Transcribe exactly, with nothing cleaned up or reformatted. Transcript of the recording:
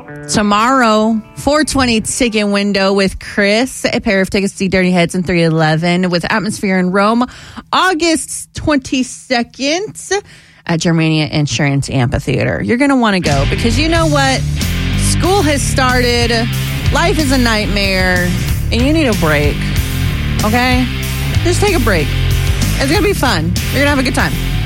Tomorrow, four twenty ticket window with Chris, a pair of tickets to see Dirty Heads in three eleven with Atmosphere in Rome, August twenty-second at Germania Insurance Amphitheater. You're going to want to go because you know what? School has started, life is a nightmare, and you need a break, okay? Just take a break. It's going to be fun. You're going to have a good time.